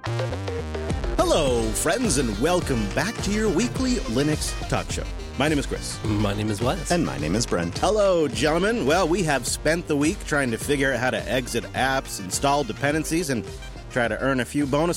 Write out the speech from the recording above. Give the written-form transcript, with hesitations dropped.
Hello, friends, and welcome back to your weekly Linux Talk Show. My name is Chris. My name is Wes. And my name is Brent. Hello, gentlemen. Well, we have spent the week trying to figure out how to exit apps, install dependencies, and try to earn a few bonus